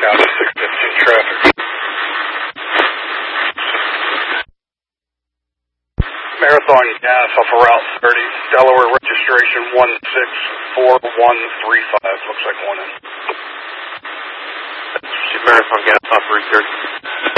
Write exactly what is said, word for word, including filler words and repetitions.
down to six fifteen traffic. Marathon gas off of Route thirty, Delaware registration one six four one three five. Looks like one in. Marathon gas off Route thirty.